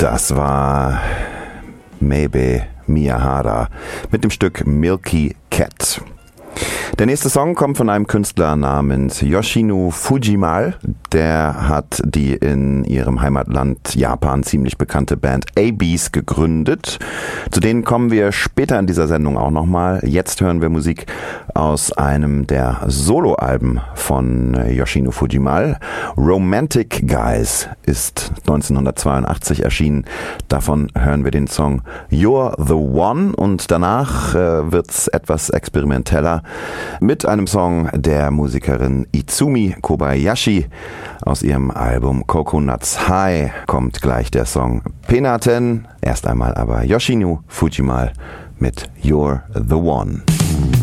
Das war Maybe Miyahara mit dem Stück Milky Cat. Der nächste Song kommt von einem Künstler namens Yoshino Fujimal. Der hat die in ihrem Heimatland Japan ziemlich bekannte Band A-Bees gegründet. Zu denen kommen wir später in dieser Sendung auch nochmal. Jetzt hören wir Musik aus einem der Soloalben von Yoshino Fujimal. Romantic Guys ist 1982 erschienen. Davon hören wir den Song You're the One und danach wird's etwas experimenteller mit einem Song der Musikerin Izumi Kobayashi. Aus ihrem Album Coconuts High kommt gleich der Song Penaten. Erst einmal aber Yoshino Fujimal mit You're the One.